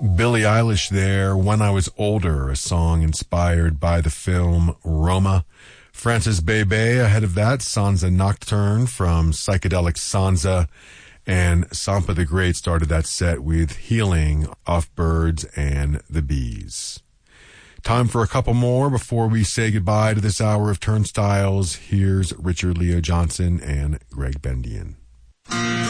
Billie Eilish there, When I Was Older, a song inspired by the film Roma. Francis Bebe ahead of that, Sansa Nocturne from Psychedelic Sansa. And Sampa the Great started that set with Healing off Birds and the Bees. Time for a couple more before we say goodbye to this hour of Turnstiles. Here's Richard Leo Johnson and Greg Bendian.